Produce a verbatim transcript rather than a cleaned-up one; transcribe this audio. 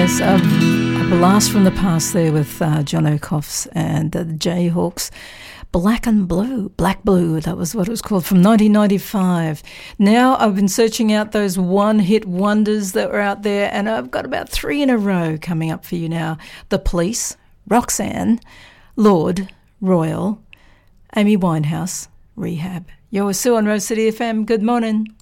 Yes, um, a blast from the past there with uh, John O'Coffs and uh, the Jayhawks. Black and Blue, Black Blue, that was what it was called, from nineteen ninety-five. Now I've been searching out those one-hit wonders that were out there, and I've got about three in a row coming up for you now. The Police, Roxanne, Lord, Royal, Amy Winehouse, Rehab. You're with Sue on Rose City F M. Good morning.